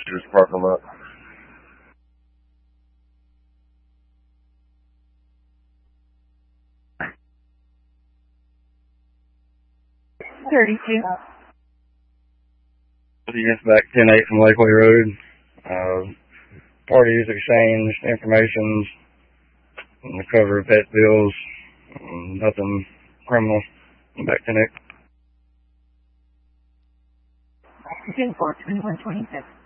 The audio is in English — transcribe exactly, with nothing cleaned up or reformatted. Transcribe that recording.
just parking lot. thirty-two. Units back ten eight from Lakeway Road. Uh, parties exchanged information on the cover of pet bills. Nothing criminal. Back ten eight. ten four twenty-one twenty-six.